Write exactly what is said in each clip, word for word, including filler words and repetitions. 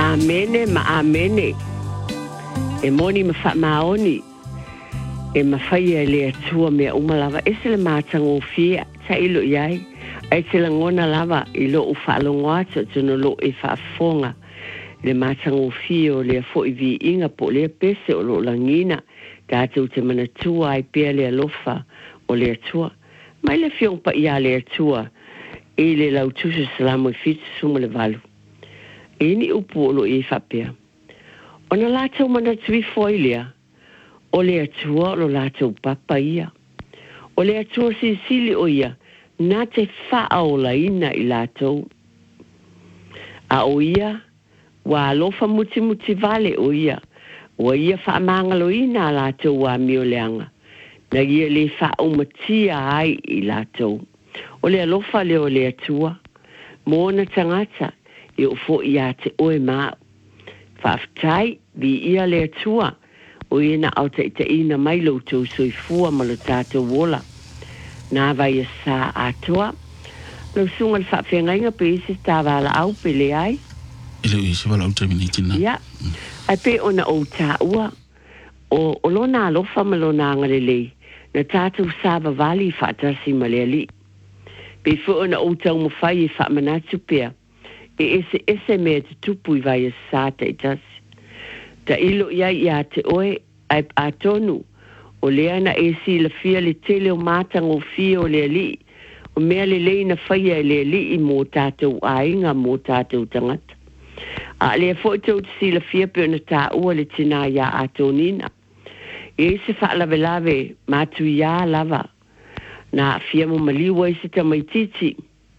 amene ma amene e moni ma fa maoni e ma fai le atua me uma lava e se le matango fia ta ilo iai ai te la ngona lava ilo u fa longa te no lo e fa fonga le matango fio le fo i vi inga po le pese o lo langina ta te te mana tua ai pe le lofa o le atua mai le fiong pa ia le atua e le lau tusu salamo fit sumo le valu ini upu lo e fa pe ona la tau mana tui foilia o le atua lo la tau papa ia o le atua si sili o ia na te faa o la ina i la tau a o ia wa alofa muti muti vale o ia wa ia faa mangalo ina la tau wa mio leanga na ia le faa umatia ai i la tau o le alofa le o le atua mona tangata i o fo ia te oe maa whaftai vi ia le atua o ina au te ita ina mai lo tau soi fua ma lo tātou wola nā vai a sā atua lo sunga le whawhengainga pe isi tāwala au pe le ai Ilo isi wala au terminati na ia ai pe ona o tā ua o, o lo nā lofa ma lo nā ngare lei na tātou sāwa vali whaatasi ma le ali pe fu ona o tau mo whai e whaamanatu pea e ese ese mea te tupu i vai a sā te itasi ta ilo ia ia te oe ai atonu o le ana e si la fia le tele o matang o fia o le ali o mea le leina whaia le ali i mō tātou ainga mō tātou tangata a le fo tau te si la fia pe ona tā ua le tina ia atonina e se wha lave lave matu ia lava na fia mo maliwa i se tamaititi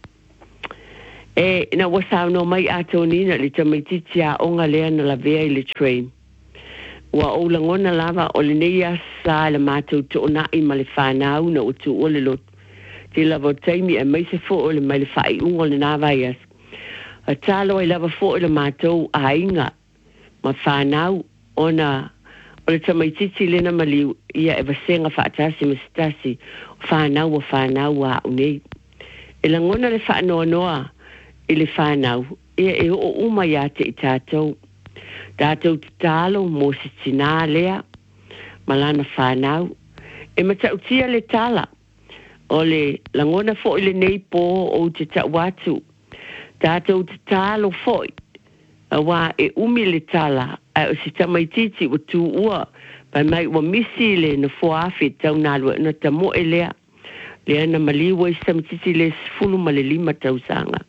e na wasau no mai atonina le tamaititi a onga lea na lavea i le train wa o langona lava o le nei asa le mātou to na i ma le whanau na o tu o le lot te lava taimi e mai se fo o le mai le whai ungo le nāwai as a talo i lava fo o le mātou a inga ma whanau ona o le tamaititi lena maliu ia e vasenga whaatasi ma stasi whanau o whanau a unei e langona le whaanoa noa i le whanau ia e o uma ia te i tātou tātou te talo mō se tina lea malana whanau e matautia le tala o le langona fo i le nei pō o te tauatu tātou te talo fo a wā e umi le tala a o si tamaititi o tū ua pai mai ua misi le na fo afi tau nalua na tamo e lea le ana maliwa i tamaititi le sifulu ma le lima tausanga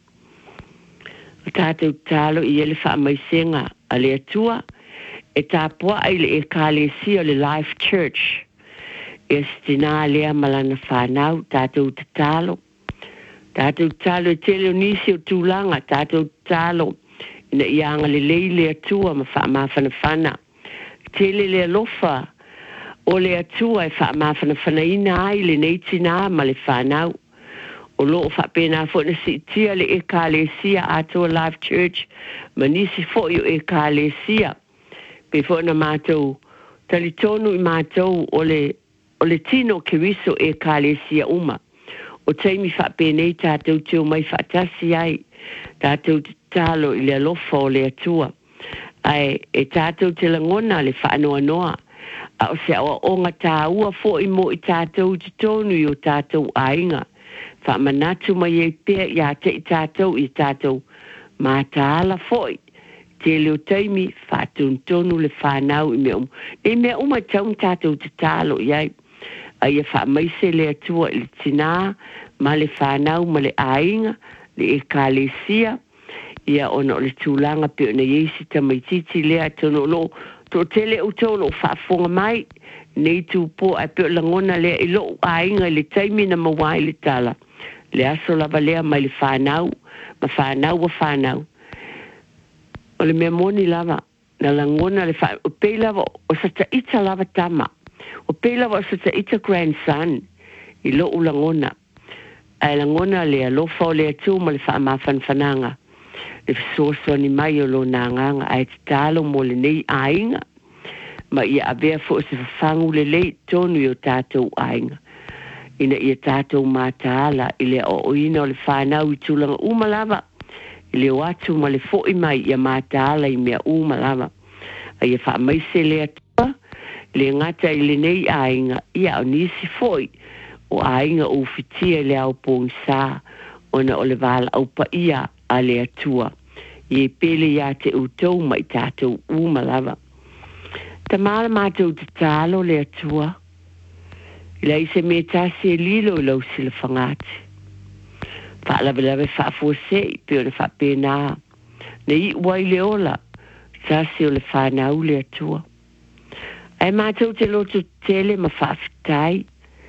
tātou talo i ele wha maisenga a le atua e tāpua ai le e kālesia le Life Church e stina lea malana whanau tātou te talo tātou talo e tele o nisi o tūlanga tātou talo ina ianga le lei le atua ma wha mawhana whana tele le alofa o le atua e wha mawhana whana ina ai le neitina ma le whanau o lo fa pena fo na si tia le ekalesia ato Life Church manisi fo yo ekalesia pe fo na mato talitonu i mato o le o le tino ke wiso ekalesia uma o taimi fa pena tato tio mai fa tasi ai tato talo i le lofa o le atua ai e tato te langona le fa noa noa a o se o onga ta ua fo i mo i tato tonu yo tato ainga fa manatu mai e pe ya te tātou i tātou ma tāla foi te leo taimi fa tuntonu le whanau i mea umu e mea uma taun tātou te tālo iai ai e fa maise le atua i le tina ma le whanau ma le ainga le e kālesia ia ona o le tūlanga pe ona yeisi tamaititi lea tono lo to tele o tono fa fonga mai nei tūpo ai pe langona lea i lo ainga le taimi na mawai le tala le aso lava lea mai le whanau ma whanau wa whanau o le mea moni lava na langona le whanau o pei lava o sa ta ita lava tama o pei lava o sa ta ita grandson i lo u langona ai langona le alofa o le atu ma le whaamafan whananga le fisoso ni mai o lo nanganga ai te talo mo le nei ainga ma ia avea fo se whangu le lei tonu i o tātou ainga ina ia tātou mātāla i le o ina o le whanau i tūlanga umalava le watu ma le fo'i mai ia mātāla i mea u malama. A ia wha mai se le atua, le ngata i le nei ainga ia o nisi fo'i o ainga o fitia le au pōng sā ona o le wala au pa ia a le atua. I pele ia te utou mai tātou u malama. Ta mara mātou te tālo le atua. Ila i se me tāsi e lilo i lau sila whangati. Whaalawe lawe whaafuasei pe o le whapena. Ne i wai le ola, tāsi o le whanau le atua. Ai mātou te loto tele ma whaafitai.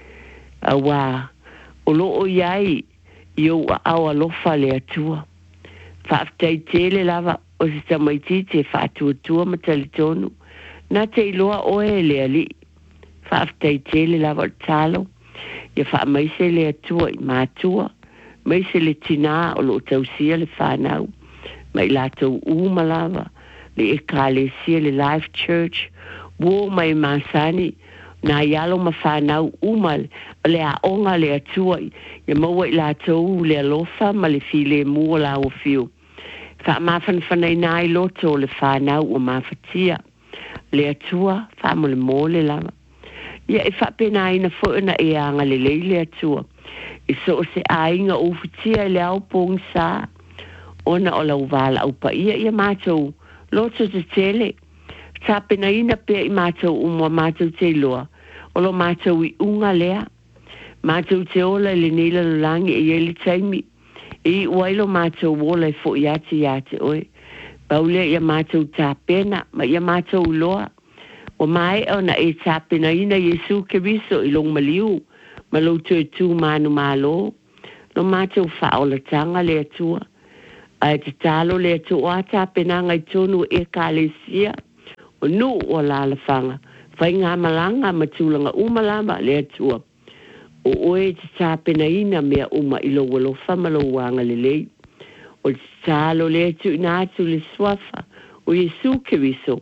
A wā, o loo iai i o au alofa le atua. Whaafitai tele lava o se tamaiti te whaatuatua ma talitonu. Na te iloa oe le ali. Whaafitai tele lava o talo. Ia whaamaise le atua i mātua. Maise le tina o lo tausia le whanau. Mai lātou uma lava. Le ekalesia le Life Church. Wo mai masani. Na ialo ma whanau uma le a onga le atua. Ia maua i lātou le alofa ma le file mua la o fiu. Wha mawhan whanai nai loto le whanau o mawhatia. Le atua, wha mo le mole lava. Ia e whapena ina fōna e anga le lei le atua. I so se ainga o fitia le au pōng sā. Ona o lau wala au pa ia ia mātou. Loto te tele. Tāpena ina pia i mātou umwa mātou te loa. O lo mātou i unga lea. Mātou te ola le nila lulangi e ele taimi. I wailo mātou wola e fo iati iati oe. Paule ia mātou tāpena, ma ia mātou loa. O mai ona e tāpena ina Yesu Keriso i long maliu. Ma lo tu e tu manu malo. No mātou whaola tanga le atua. Ai te talo le atua tāpena ngai tonu e kālesia. O nu o lalawhanga. Whai ngā malanga ma tūlanga umalama le atua. O oe te tāpena ina mea uma ilo walo whamalo wanga le lei. O te talo le atu ina atu le swafa. O Yesu Keriso.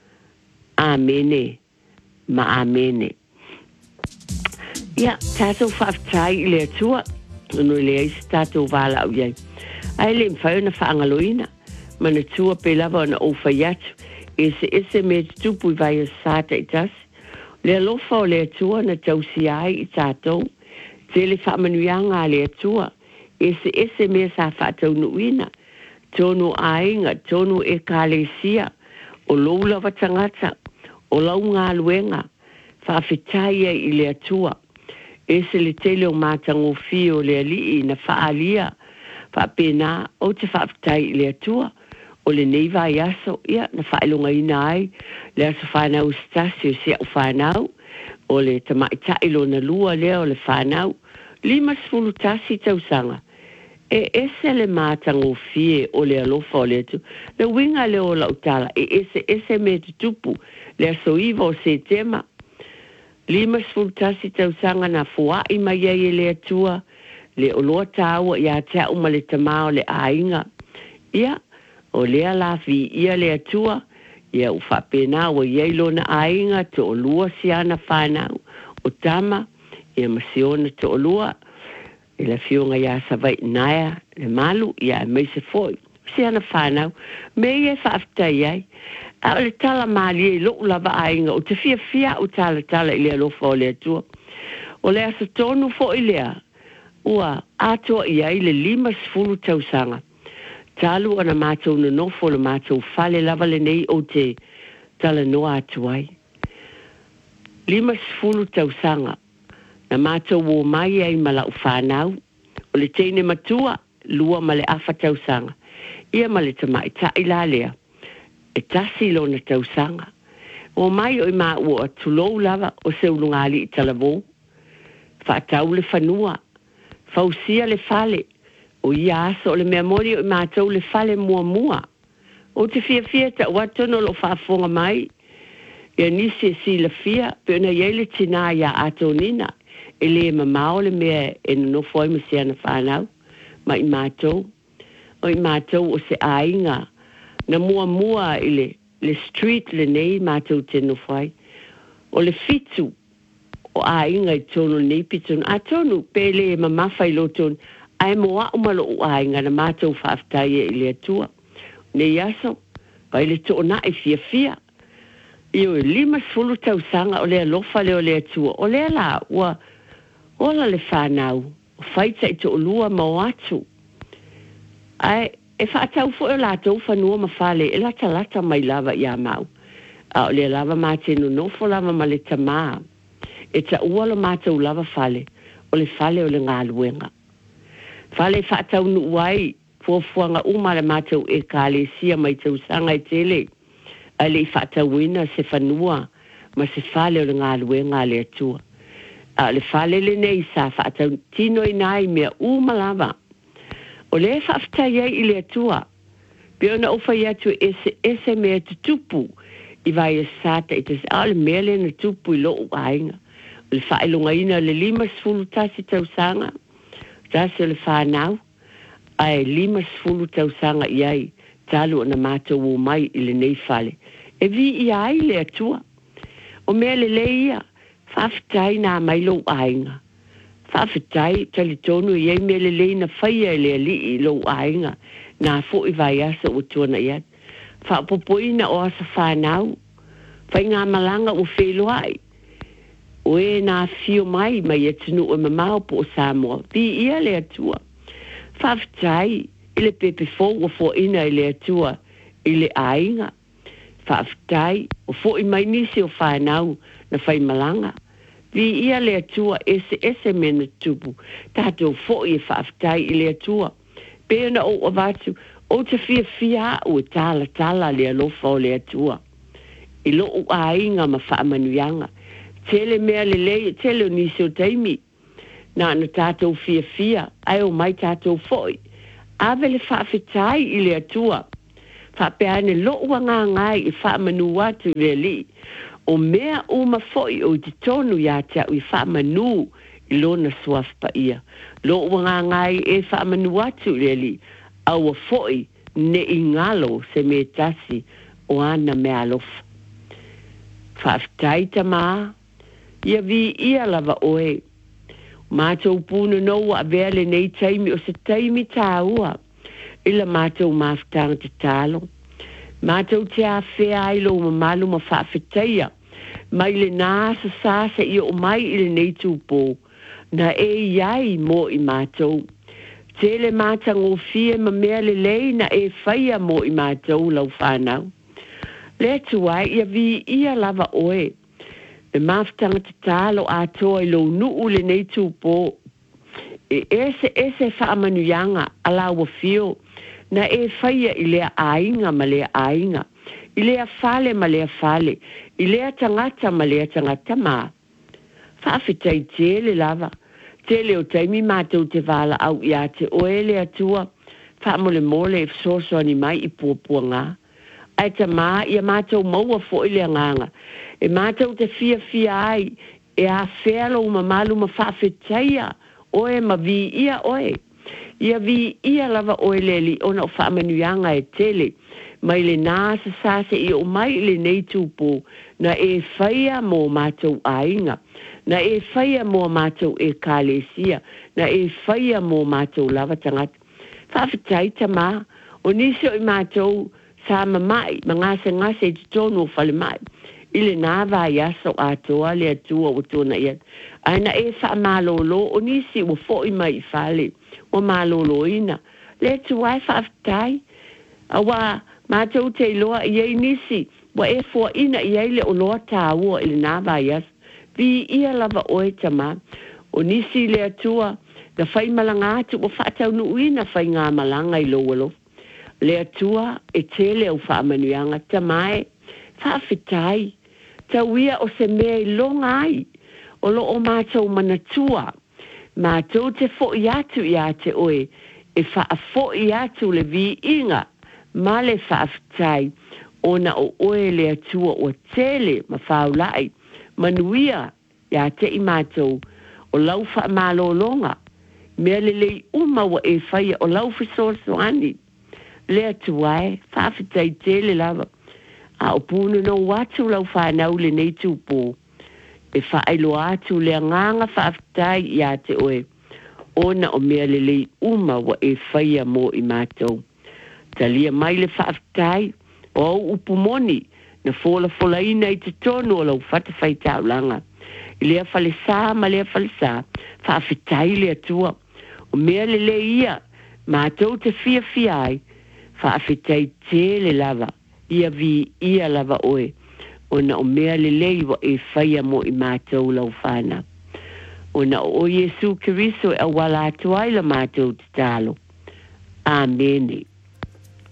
Amene. Ma amene. Ia, tātou whaftai i le atua. Ono le eisi tātou wala au iai. Ai le mwhai na whaangaloina. Mana tua pe lava ona owhai atu. Ese ese me tupu i vai o sāta i tasi. Le alofa o le atua na tausi ai i tātou. Te le whaamanuianga le atua. Ese ese me sa whaatau nuina. Tonu ainga, tonu e kālesia. O loula watangata. O lau ngā luenga. Whaafetaia i le atua. Ese le tele o mātango fio le alii na whaalia. Whaapena o te whaafetai i le atua. O le neiva i aso, ia, na whaelonga ina ai, le aso whanau stasi o sea o whanau, o le tamaitai na lua lea o le whanau, lima sfulu tasi tausanga. E ese le mātango fie o le alofa o le atu, le winga le o lautala, e ese ese me tutupu, le aso iwa o se tema, lima sfulu tasi tausanga na fua i mai e le atua, le oloa tāua i a tea uma le tamao le ainga, ia, o lea la fi ia le atua, ia u whapena o iei lona ainga to o lua si ana whanau, o tama, ia masiona to o lua, i la fionga ia savai naia, le malu, ia mei se foi, si ana whanau, me ia whaafta iei, a o le tala mali e lo lava ainga, o te fia fia o tala tala i le alofa o le atua, o le asa tonu fo i lea, ua atua iei le lima sfulu tausanga, talu ana mātou na nofo le mātou whale lava le nei o te tala noa atuai. Lima sifulu tausanga na mātou o mai ai malau whanau o le teine matua lua ma le afa tausanga. Ia ma le tamai tai la lea e tasi lo na tausanga. O mai o i mā ua tulou lava o se ulungali i talavou. Whaatau le whanua. Fausia le whale. O ia aso le mea mori o i mātou le whale mua mua. O te fia fia ta watono lo whaafonga mai. Ia nisi e si la fia, pe ona iele tina ia ato nina. E le ma mao le mea e no foi ma se ana whanau. Ma i mātou. O i mātou o se ainga. Na mua mua i le, le street le nei mātou te no foi. O le fitu. O ainga i tono nei pitonu. A tonu, pe le ma mawhai lo tonu. ai moa o malo o ai ngana mātou whaafitai e le atua. Ne iaso, kai le to na e fia fia. Io e lima sfulu tau sanga o le alofa le o le atua. O le la, ua, ola le whanau. O whaita i to lua mau atu. Ai, e whaatau fo e la tau whanua ma whale, e la talata mai lava i a mau. A o le lava mate no nofo lava ma le tamaa. E ta ua lo mātou lava whale, o le whale o le ngā luenga. Whale whaatau nu uai, fuafuanga uma le mātou e kāle sia mai tau sanga e tele. A le whaatau wina se whanua, ma se whale o le ngā luenga le atua. A le whale le nei sa whaatau tino i nai mea uma lava. O le whaafitai ai i le atua. Peo na ofa i atu ese, ese mea tutupu, i vai e sata i tasi a le mea le na tupu i loo ainga. O le whaelunga ina le lima sfulu tasi tau sanga. Tasi o le whanau, ai lima sfulu tau sanga i ai, talu o na mātou o mai i le nei whale. E vi i ai le atua. O mea le leia, whaafitai nā mai lo ainga. Whaafitai, tali tonu i ei mea le lei na whaia i le ali i lo ainga, nā fo i vai asa o tuana iat. Whaapopoina o asa whanau, whai ngā malanga o wheloai. O e nā fio mai mai e tunu o mamao po o Samoa. Vi ia le atua. Whaafitai, i le pepe fo o fo ina i le atua, i le ainga. Whaafitai, o fo i mai nisi o whanau na whai malanga. Vi ia le atua ese ese mena tupu. Tātou fo i e whaafitai i le atua. Pēna o o vatu, o te fia fia o e tala tala le alofa o le atua. I lo o ainga ma whaamanuianga. Tele mea le lei, tele o nisi o taimi. Nā na tātou fia fia, ai o mai tātou foi. Ave le whaafitai i le atua. Whapeane lo ua ngā ngai i whaamanu watu le li. O mea uma foi o te tonu ia te au i whaamanu i lona suaf pa ia. Lo ua ngā ngai e whaamanu watu le li. Aua foi ne i ngalo se me tasi o ana mea alofa. Whaafitai ta maa. Ia vi ia lava oe. Mātou pūna nou a vele nei taimi o se taimi tā ua. Ila mātou maafitanga te tālo. Mātou te a whea ailo ma malu ma whaafitaia. Mai le nāsa sāsa i o mai i le nei tūpō. Na e iai mo i mātou. Tele mātango fie ma mea le lei na e whaia mo i mātou lau whanau. Le tuai ia vi ia lava oe. E maafitanga te tālo a toa i lo nuu le nei tūpō. E ese ese whaamanuianga ala ua fio. Na e whaia i lea ainga ma lea ainga. I lea whale ma lea whale. I lea tangata ma lea tangata mā. Whaafitai tele lava. Tele o taimi mātou te wala au i a te oele atua. Whaamole mole e fsoso ani mai i puapua ngā. Ai ta mā ia mātou maua fo i lea nganga. E mātou te fia fia ai. E a whelo ma malu ma whaafitaia. Oe ma vi ia oe. Ia vi ia lava oe leli ona o whaamanuianga e tele. Mai le nāsa sāse i o mai le nei tūpō. Na e whaia mō mātou ainga. Na e whaia mō mātou e kālesia. Na e whaia mō mātou lava tangata. Whaafetai ta mā. O nisi o i mātou sa mamai. Ma ngase ngase te tonu o whale mai. Ile nā vai aso atoa le atua o tōna iat. Aina e wha mālolo o nisi o fo i mai i whale. O mālolo ina. Le tuai whaafetai. Awa mātou te iloa i ei nisi. Wa e fo ina i eile o loa tāua ili nā vai aso. Vi ia lava oe tama. O nisi le atua. Na whai malanga atu o whaatau nuina whai ngā malanga i loa lo. Le atua e tele o whaamanuianga tamae. Whaafetai. Tauia o se mea i longa ai. O lo o mātou manatua. Mātou te fo i atu i a te oe. E wha a fo i atu le vi inga. Ma le whaafetai. Ona o oe le atua o tele ma whaulai. Manuia i a te i mātou. O lau wha malo longa. Mea le lei uma wa e whaia o lau whisoso ani. Le atuae. Whaafetai tele lava. A o pūnu no watu lau whanau le nei tūpō. E whaelo atu le nganga whaafetai i a te oe. ona o mea lelei uma wa e whaia mo i mātou. Talia mai le whaafitai o au upumoni na fola fola ina i te tonu o lau whata whai tau langa. I lea whale sā ma lea whale sā, whaafitai lea tua. O mea lelei ia, mātou te fia fia ai, whaafitai tele lava, ia vi ia lava oe. Ona o mea lelei wa e whaia mo i mātou lau whana. Ona o Yesu Kiriso e awala atuai la mātou te talo. Amen.